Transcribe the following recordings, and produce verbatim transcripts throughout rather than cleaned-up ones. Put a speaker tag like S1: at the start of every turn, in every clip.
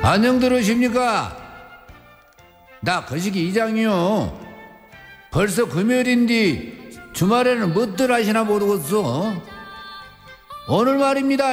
S1: 안녕 들으십니까? 나 거시기 이장이요. 벌써 금요일인데 주말에는 뭣들 하시나 모르겠어. 오늘 말입니다.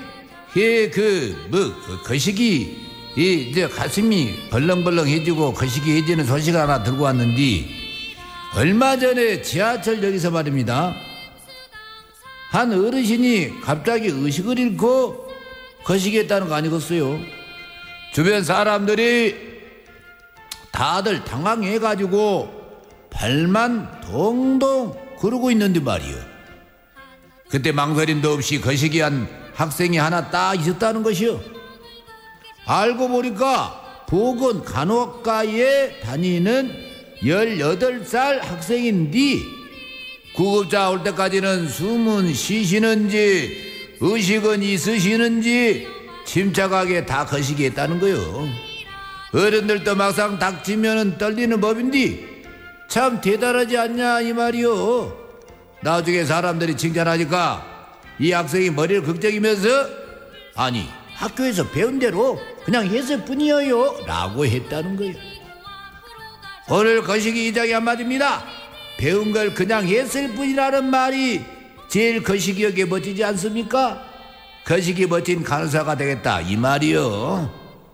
S1: 이그뭐 그, 거시기 이 이제 가슴이 벌렁벌렁해지고 거시기해지는 소식 하나 들고 왔는데, 얼마 전에 지하철역에서 말입니다, 한 어르신이 갑자기 의식을 잃고 거시기했다는 거 아니겠어요? 주변 사람들이 다들 당황해가지고 발만 동동 구르고 있는데 말이요. 그때 망설임도 없이 거시기한 학생이 하나 딱 있었다는 것이요. 알고 보니까 보건 간호과에 다니는 열여덟 살 학생인데, 구급차 올 때까지는 숨은 쉬시는지 의식은 있으시는지 침착하게 다 거시기했다는 거요. 어른들도 막상 닥치면은 떨리는 법인데 참 대단하지 않냐 이 말이요. 나중에 사람들이 칭찬하니까 이 학생이 머리를 극적이면서 아니 학교에서 배운 대로 그냥 했을 뿐이에요 라고 했다는 거예요. 오늘 거시기 이장이 한마디입니다. 배운 걸 그냥 했을 뿐이라는 말이 제일 거시기하게 멋지지 않습니까? 거시기 멋진 간호사가 되겠다 이 말이요.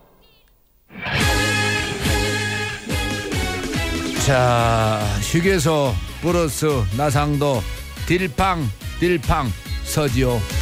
S1: 자, 휴게소 플러스 나상도 딜팡 딜팡 서지요.